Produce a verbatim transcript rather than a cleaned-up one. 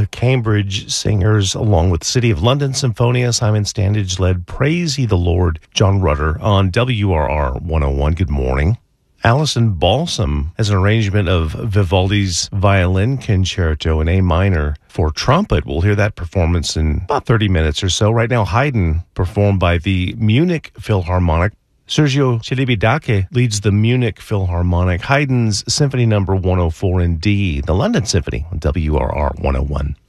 the Cambridge Singers, along with City of London Symphonia. Simon Standage led Praise Ye the Lord. John Rutter on W R R one oh one. Good morning. Alison Balsam has an arrangement of Vivaldi's Violin Concerto in A minor for trumpet. We'll hear that performance in about thirty minutes or so. Right now, Haydn, performed by the Munich Philharmonic. Sergio Celibidache leads the Munich Philharmonic. Haydn's Symphony Number one oh four in D, the London Symphony on W R R one oh one.